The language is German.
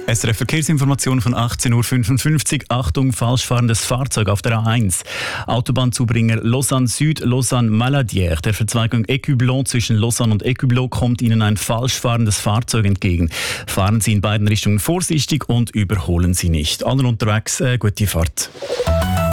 SRF Verkehrsinformation von 18.55 Uhr. Achtung, falschfahrendes Fahrzeug auf der A1. Autobahnzubringer Lausanne Süd, Lausanne Maladière. Der Verzweigung Écublon zwischen Lausanne und Écublon kommt Ihnen ein falschfahrendes Fahrzeug entgegen. Fahren Sie in beiden Richtungen vorsichtig und überholen Sie nicht. Allen unterwegs, gute Fahrt.